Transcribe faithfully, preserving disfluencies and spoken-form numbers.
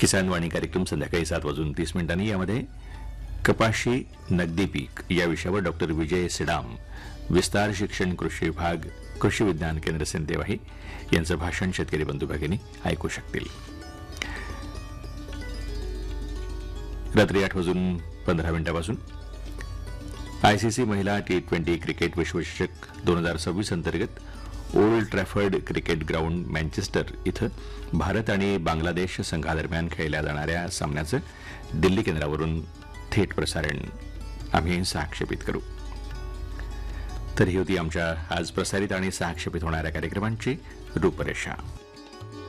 किसान वाणी कार्यक्रम संध्याकाळी सात वाजून तीस मिनिटांनी. यामध्ये कपाशी नगदी पीक या विषयावर डॉक्टर विजय सिडाम, विस्तार शिक्षण कृषी विभाग, कृषी विज्ञान केंद्र सिंदेवाही यांचं भाषण शेतकरी बंधू भगिनी ऐकू शकतील. रात्री आठ वाजून पंधरा मिनिटांपासून आयसीसी महिला टी ट्वेंटी क्रिकेट विश्वचषक दोन हजार सव्वीस अंतर्गत old Trafford cricket ground Manchester इथं भारत आणि बांगलादेश संघादरम्यान खेळल्या जाणाऱ्या सामन्याचं दिल्ली केंद्रावरून थेट प्रसारण आम्ही सहक्षेपित करू. तर ही होती आमच्या आज प्रसारित आणि सहक्षेपित होणाऱ्या कार्यक्रमांची रूपरेषा.